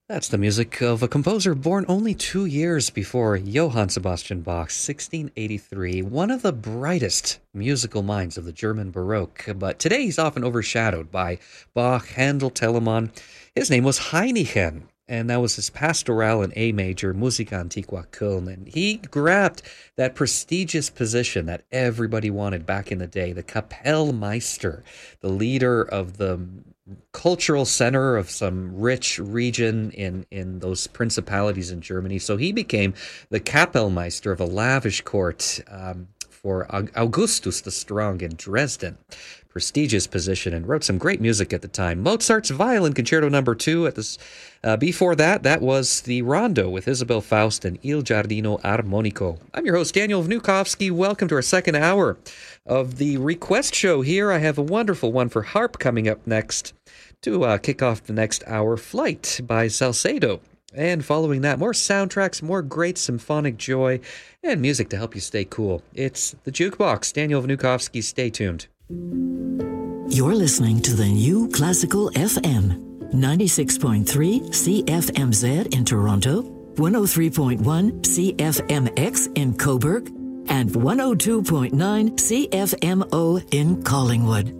That's the music of a composer born only 2 years before Johann Sebastian Bach, 1683, one of the brightest musical minds of the German Baroque. But today he's often overshadowed by Bach, Handel, Telemann. His name was Heinichen, and that was his pastoral in A major, Musica Antiqua Köln. And he grabbed that prestigious position that everybody wanted back in the day, the Kapellmeister, the leader of the cultural center of some rich region in those principalities in Germany. So he became the Kapellmeister of a lavish court for Augustus the Strong in Dresden. Prestigious position, and wrote some great music at the time. Mozart's Violin Concerto No. 2 at this. Before that was the Rondo with Isabel Faust and Il Giardino Armonico. I'm your host, Daniel Vnukovsky. Welcome to our second hour of the Request Show here. I have a wonderful one for harp coming up next to kick off the next hour, Flight by Salcedo. And following that, more soundtracks, more great symphonic joy, and music to help you stay cool. It's the Jukebox. Daniel Vnukovsky, stay tuned. You're listening to the New Classical FM, 96.3 CFMZ in Toronto, 103.1 CFMX in Cobourg, and 102.9 CFMO in Collingwood.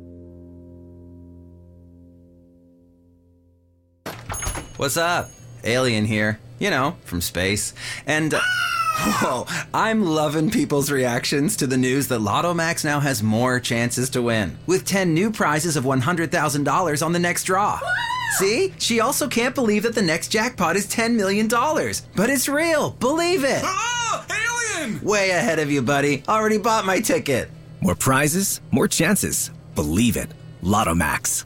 What's up? Alien here. You know, from space. And, whoa, I'm loving people's reactions to the news that Lotto Max now has more chances to win, with 10 new prizes of $100,000 on the next draw. See? She also can't believe that the next jackpot is $10 million. But it's real. Believe it. Oh, alien! Way ahead of you, buddy. Already bought my ticket. More prizes, more chances. Believe it. Lotto Max.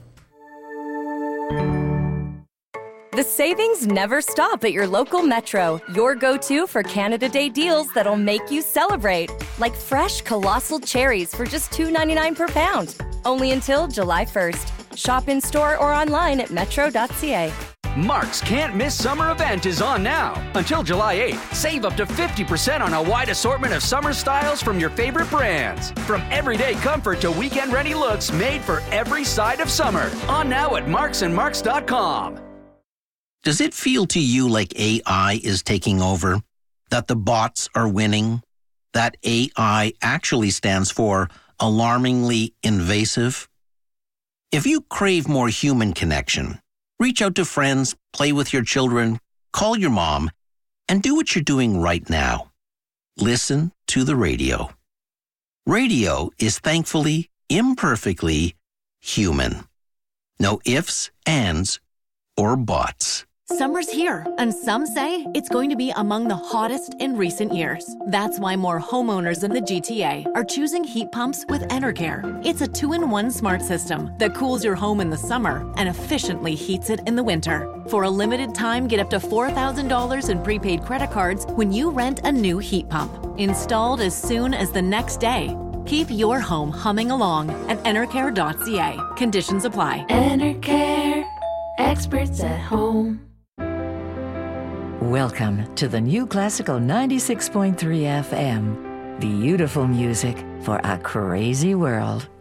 The savings never stop at your local Metro, your go-to for Canada Day deals that'll make you celebrate. Like fresh, colossal cherries for just $2.99 per pound. Only until July 1st. Shop in-store or online at metro.ca. Mark's Can't Miss Summer event is on now. Until July 8th, save up to 50% on a wide assortment of summer styles from your favorite brands. From everyday comfort to weekend-ready looks made for every side of summer. On now at marksandmarks.com. Does it feel to you like AI is taking over? That the bots are winning? That AI actually stands for alarmingly invasive? If you crave more human connection, reach out to friends, play with your children, call your mom, and do what you're doing right now. Listen to the radio. Radio is thankfully, imperfectly human. No ifs, ands, or buts. Summer's here, and some say it's going to be among the hottest in recent years. That's why more homeowners in the GTA are choosing heat pumps with Enercare. It's a 2-in-1 smart system that cools your home in the summer and efficiently heats it in the winter. For a limited time, get up to $4,000 in prepaid credit cards when you rent a new heat pump. Installed as soon as the next day. Keep your home humming along at Enercare.ca. Conditions apply. Enercare. Experts at home. Welcome to the New Classical 96.3 FM. Beautiful music for a crazy world.